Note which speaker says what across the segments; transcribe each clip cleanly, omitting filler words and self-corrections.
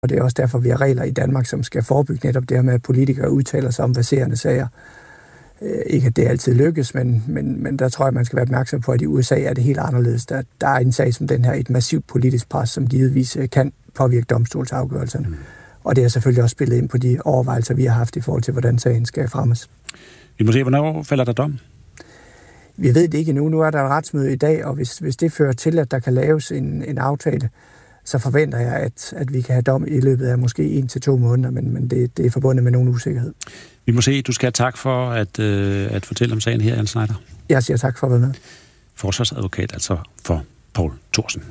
Speaker 1: Og det er også derfor, vi har regler i Danmark, som skal forebygge netop det her med, at politikere udtaler sig om verserende sager. Ikke at det altid lykkes, men der tror jeg, man skal være opmærksom på, at i USA er det helt anderledes. Der er en sag som den her, et massivt politisk pres, som givetvis kan påvirke domstolsafgørelserne. Og det er selvfølgelig også spillet ind på de overvejelser, vi har haft i forhold til, hvordan sagen skal fremmes.
Speaker 2: Vi må se, hvornår falder der dom?
Speaker 1: Vi ved det ikke endnu. Nu er der et retsmøde i dag, og hvis det fører til, at der kan laves en aftale, så forventer jeg, at vi kan have dom i løbet af måske 1-2 måneder, men det er forbundet med nogen usikkerhed.
Speaker 2: Vi må se. Du skal have tak for at fortælle om sagen her, Jan Schneider.
Speaker 1: Jeg siger tak for at være med.
Speaker 2: Forsvarsadvokat altså for Poul Thorsen.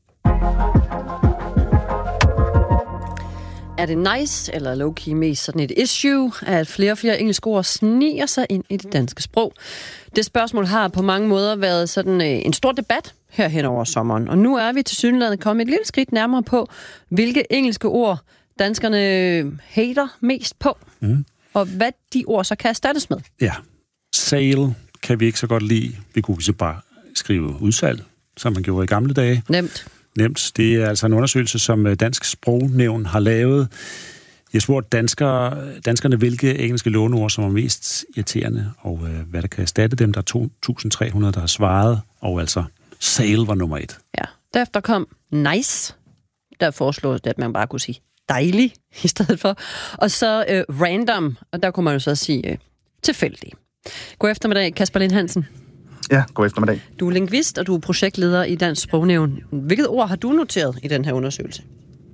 Speaker 3: Er det nice eller low-key mest sådan et issue, at flere og flere engelske ord sniger sig ind i det danske sprog? Det spørgsmål har på mange måder været sådan en stor debat her hen over sommeren. Og nu er vi tilsyneladende kommet et lille skridt nærmere på, hvilke engelske ord danskerne hater mest på. Og hvad de ord så kan erstattes med.
Speaker 2: Ja, sale kan vi ikke så godt lide. Vi kunne så bare skrive udsalg, som man gjorde i gamle dage. Nemt. Det er altså en undersøgelse, som Dansk Sprognævn har lavet. Jeg spurgte danskerne, hvilke engelske låneord, som er mest irriterende, og hvad der kan erstatte dem. Der er 2.300, der har svaret, og altså sale var nummer 1.
Speaker 3: Ja, derefter kom nice. Der foreslås det, at man bare kunne sige dejlig i stedet for. Og så random, og der kunne man jo så sige tilfældig. God eftermiddag, Kasper Lind Hansen.
Speaker 4: Ja, god eftermiddag.
Speaker 3: Du er lingvist, og du er projektleder i Dansk Sprognævn. Hvilket ord har du noteret i den her undersøgelse?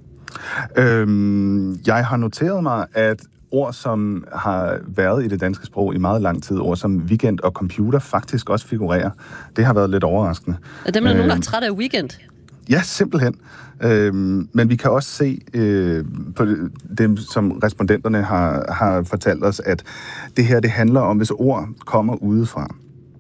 Speaker 4: Jeg har noteret mig, at ord, som har været i det danske sprog i meget lang tid, ord som weekend og computer, faktisk også figurerer. Det har været lidt overraskende.
Speaker 3: Er dem, der nogen, der er træt af weekend?
Speaker 4: Ja, simpelthen. Men vi kan også se på dem, som respondenterne har fortalt os, at det her, det handler om, hvis ord kommer udefra,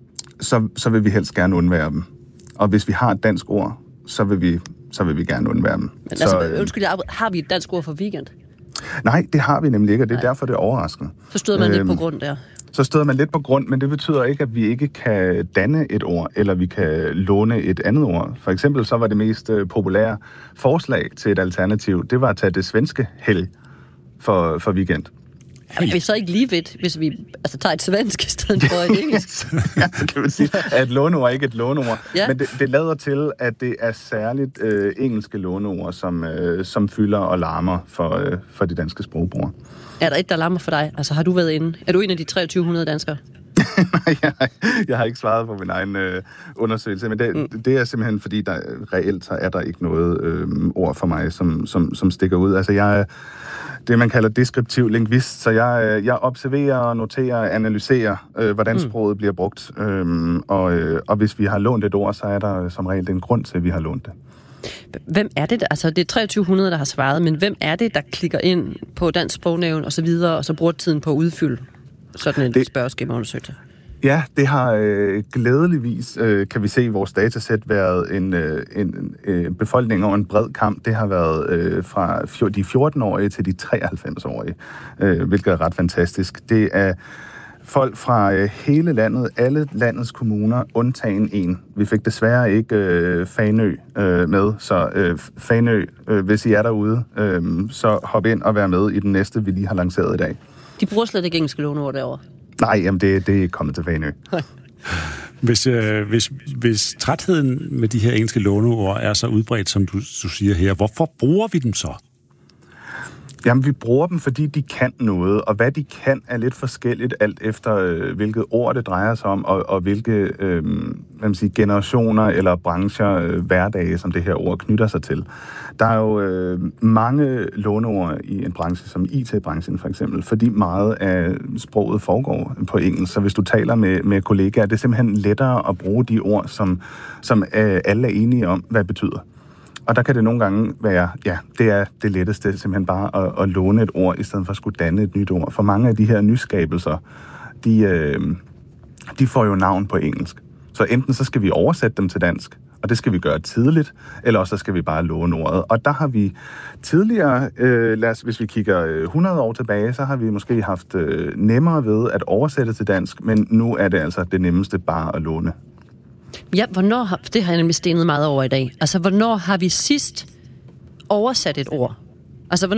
Speaker 4: så vil vi helst gerne undvære dem. Og hvis vi har et dansk ord, så vil vi gerne undvære dem.
Speaker 3: Men altså, undskyld, har vi et dansk ord for weekend?
Speaker 4: Nej, det har vi nemlig ikke, og det er derfor, det er overraskende.
Speaker 3: Så støder man lidt på grund der.
Speaker 4: Så støder man lidt på grund, men det betyder ikke, at vi ikke kan danne et ord, eller vi kan låne et andet ord. For eksempel så var det mest populære forslag til et alternativ, det var at tage det svenske helg for weekend.
Speaker 3: Er vi så ikke lige ved, hvis vi tager et svensk i stedet for et engelsk?
Speaker 4: Ja, det kan man sige. Et låneord, ikke et låneord. Ja. Men det lader til, at det er særligt engelske låneord, som fylder og larmer for de danske sprogbrugere. Er
Speaker 3: der et, der larmer for dig? Altså, har du været inde? Er du en af de 2300 danskere?
Speaker 4: Nej, jeg har ikke svaret på min egen undersøgelse, men det er simpelthen, fordi der reelt så er der ikke noget ord for mig, som stikker ud. Altså, jeg er det, man kalder deskriptiv lingvist, så jeg observerer, noterer, analyserer, hvordan sproget bliver brugt. Og hvis vi har lånt et ord, så er der som regel en grund til, at vi har lånt det.
Speaker 3: Hvem er det? Altså, det er 2300, der har svaret, men hvem er det, der klikker ind på Dansk Sprognævn og så videre, og så bruger tiden på at udfylde sådan en spørgeskemaundersøgelse? Ja,
Speaker 4: det har glædeligvis, kan vi se i vores datasæt, været en befolkning over en bred kamp. Det har været fra de 14-årige til de 93-årige, hvilket er ret fantastisk. Det er folk fra hele landet, alle landets kommuner, undtagen en. Vi fik desværre ikke Fanø med, så Fanø, hvis I er derude, så hop ind og vær med i den næste, vi lige har lanceret i dag.
Speaker 3: De bruger slet ikke engelske låneord derovre?
Speaker 4: Nej, jamen det er kommet til Fanø.
Speaker 2: Hvis trætheden med de her engelske låneord er så udbredt, som du siger her, hvorfor bruger vi dem så?
Speaker 4: Jamen, vi bruger dem, fordi de kan noget, og hvad de kan er lidt forskelligt, alt efter hvilket ord det drejer sig om, og hvilke generationer eller brancher, hverdage, som det her ord knytter sig til. Der er jo mange låneord i en branche, som IT-branchen for eksempel, fordi meget af sproget foregår på engelsk. Så hvis du taler med kollegaer, det er simpelthen lettere at bruge de ord, som alle er enige om, hvad det betyder. Og der kan det nogle gange være, det er det letteste, simpelthen bare at låne et ord, i stedet for at skulle danne et nyt ord. For mange af de her nyskabelser, de får jo navn på engelsk. Så enten så skal vi oversætte dem til dansk, og det skal vi gøre tidligt, eller også så skal vi bare låne ordet. Og der har vi tidligere, hvis vi kigger 100 år tilbage, så har vi måske haft nemmere ved at oversætte til dansk, men nu er det altså det nemmeste bare at låne.
Speaker 3: Ja, det har jeg nemlig stenet meget over i dag. Altså, hvornår har vi sidst oversat et ord Altså,